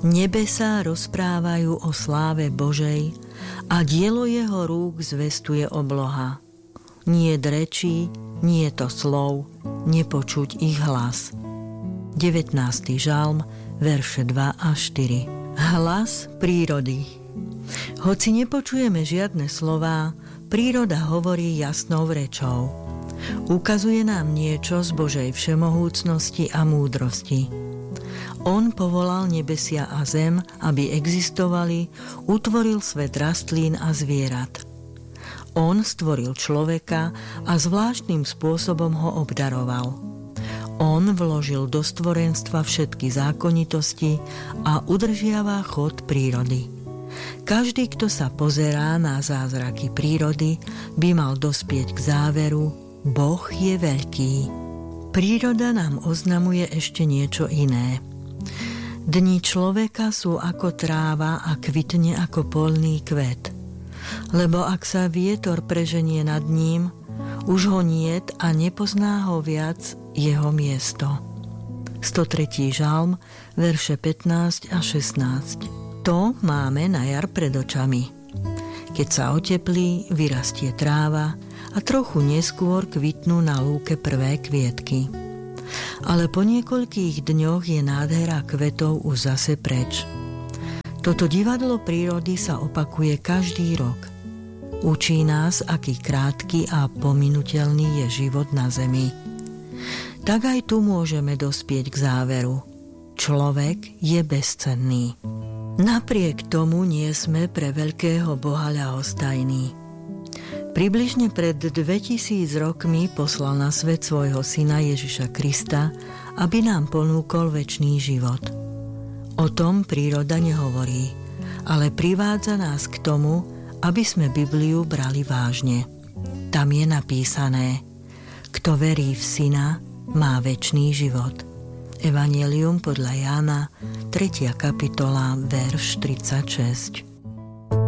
Nebesá rozprávajú o sláve Božej a dielo jeho rúk zvestuje obloha. Nie rečí, nie to slov, nepočuť ich hlas. 19. žalm, verše 2 a 4. Hlas prírody. Hoci nepočujeme žiadne slová, príroda hovorí jasnou rečou. Ukazuje nám niečo z Božej všemohúcnosti a múdrosti. On povolal nebesia a zem, aby existovali, utvoril svet rastlín a zvierat. On stvoril človeka a zvláštnym spôsobom ho obdaroval. On vložil do stvorenstva všetky zákonitosti a udržiava chod prírody. Každý, kto sa pozerá na zázraky prírody, by mal dospieť k záveru: Boh je veľký. Príroda nám oznamuje ešte niečo iné. Dni človeka sú ako tráva a kvitne ako poľný kvet. Lebo ak sa vietor preženie nad ním, už ho niet a nepozná ho viac jeho miesto. 103. žalm, verše 15 a 16. To máme na jar pred očami. Keď sa oteplí, vyrastie tráva a trochu neskôr kvitnú na lúke prvé kvietky. Ale po niekoľkých dňoch je nádhera kvetov už zase preč. Toto divadlo prírody sa opakuje každý rok. Učí nás, aký krátky a pominuteľný je život na zemi. Tak aj tu môžeme dospieť k záveru. Človek je bezcenný. Napriek tomu nie sme pre veľkého Boha ľahostajní. Približne pred 2000 rokmi poslal na svet svojho syna Ježiša Krista, aby nám ponúkol večný život. O tom príroda nehovorí, ale privádza nás k tomu, aby sme Bibliu brali vážne. Tam je napísané: Kto verí v syna, má večný život. Evanjelium podľa Jána, 3. kapitola, verš 36.